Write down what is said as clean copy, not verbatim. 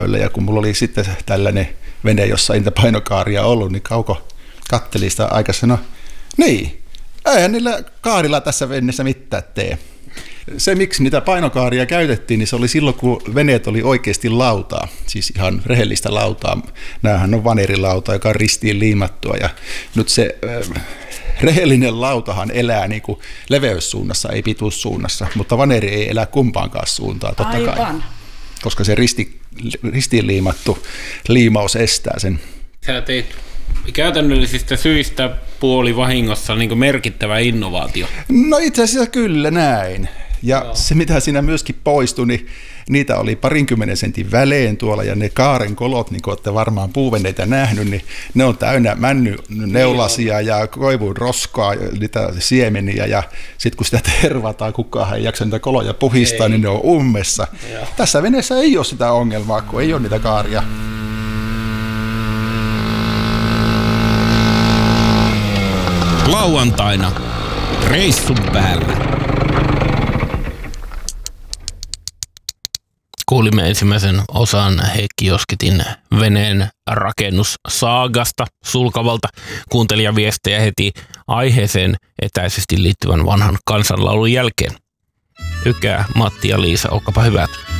Ja kun mulla oli sitten tällainen vene, jossa ei niitä painokaaria ollut, niin Kauko katteli sitä aikaa, no niin, eihän niillä kaarilla tässä veneessä mitään tee. Se, miksi niitä painokaaria käytettiin, niin se oli silloin, kun veneet oli oikeasti lautaa, siis ihan rehellistä lautaa. Nämähän on vanerilauta, joka on ristiin liimattua, ja nyt se rehellinen lautahan elää niin kuin leveyssuunnassa, ei pituussuunnassa, mutta vaneri ei elä kumpaankaan suuntaan, totta kai. Aivan. Koska se ristiin liimattu liimaus estää sen. Sä teit käytännöllisistä syistä puolivahingossa niin kuin merkittävä innovaatio. No itse asiassa kyllä näin. Ja se, mitä siinä myöskin poistui, niin niitä oli 20 sentin välein tuolla, ja ne kaaren kolot, niin kuin olette varmaan puuveneitä nähnyt, niin ne on täynnä männyneulasia ja koivun roskaa, niitä siemeniä, ja sitten kun sitä tervataan, kukaan ei jaksa niitä koloja puhistaa, niin ne on ummessa. Joo. Tässä veneessä ei ole sitä ongelmaa, kun ei ole niitä kaaria. Lauantaina reissun päällä. Kuulimme ensimmäisen osan Heikki Joskitin veneen rakennussaagasta sulkavalta kuuntelijaviestejä heti aiheeseen etäisesti liittyvän vanhan kansanlaulun jälkeen. Ykää, Matti ja Liisa, olkaapa hyvät.